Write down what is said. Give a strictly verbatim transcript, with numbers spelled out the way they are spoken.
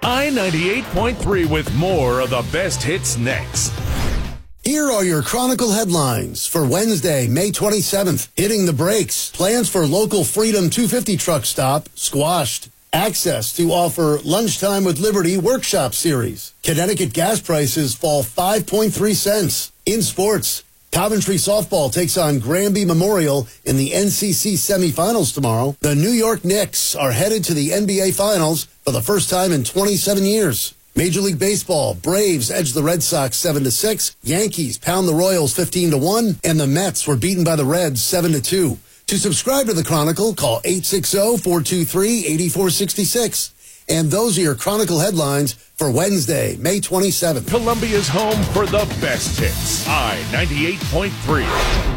I ninety-eight point three with more of the best hits next. Here are your Chronicle headlines for Wednesday, May twenty-seventh. Hitting the brakes. Plans for local Freedom two fifty truck stop squashed. Access to offer Lunchtime with Liberty workshop series. Connecticut gas prices fall five point three cents. In sports, Coventry softball takes on Granby Memorial in the N C C semifinals tomorrow. The New York Knicks are headed to the N B A Finals for the first time in twenty-seven years. Major League Baseball, Braves edge the Red Sox seven to six, Yankees pound the Royals fifteen to one, and the Mets were beaten by the Reds seven to two. To subscribe to the Chronicle, call eight six zero, four two three, eight four six six. And those are your Chronicle headlines for Wednesday, May twenty-seventh. Columbia's home for the best hits. I ninety-eight point three.